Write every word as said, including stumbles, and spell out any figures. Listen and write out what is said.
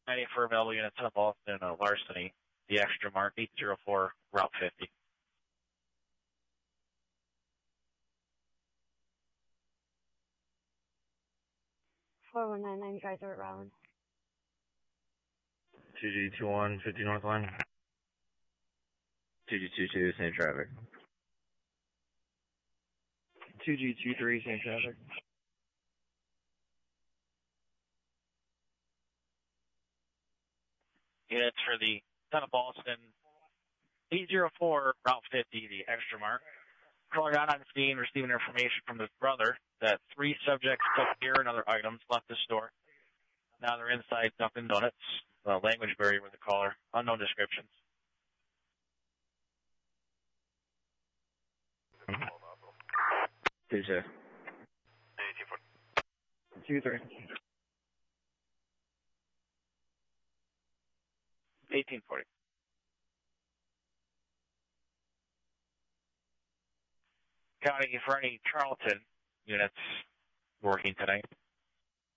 ninety for available units up Boston, uh, Larceny, the extra mark, eight zero four, Route fifty. four one nine nine, driver at Rollins. two G two one, fifty North Line. two G two two, same traffic. two G two three, same traffic. Units for the Town of Boston, eight zero four, Route fifty, the extra mark. Calling out on scene, receiving information from his brother that three subjects took beer and other items, left the store. Now they're inside Dunkin' Donuts. Uh, language barrier with the caller. Unknown descriptions. Two two. Two three. eighteen forty. County for any Charlton units working tonight.